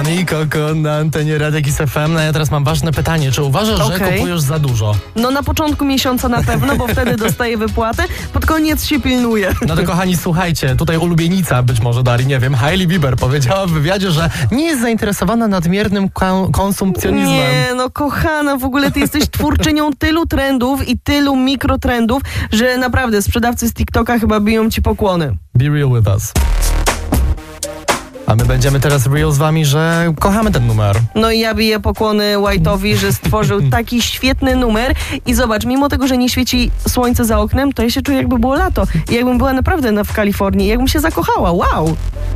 Kami, Koko na antenie Radia Kiss FM. No ja teraz mam ważne pytanie. Czy uważasz, że kupujesz za dużo? No na początku miesiąca na pewno, bo wtedy dostaję wypłatę. Pod koniec się pilnuję. No to kochani, słuchajcie, tutaj ulubienica być może Darii, nie wiem, Hailey Bieber powiedziała w wywiadzie, że nie jest zainteresowana nadmiernym konsumpcjonizmem. Nie, no kochana, w ogóle ty jesteś twórczynią tylu trendów i tylu mikrotrendów, że naprawdę sprzedawcy z TikToka chyba biją ci pokłony. Be real with us. A my będziemy teraz real z wami, że kochamy ten numer. No i ja biję pokłony White'owi, że stworzył taki świetny numer i zobacz, mimo tego, że nie świeci słońce za oknem, to ja się czuję, jakby było lato i jakbym była naprawdę w Kalifornii, jakbym się zakochała. Wow!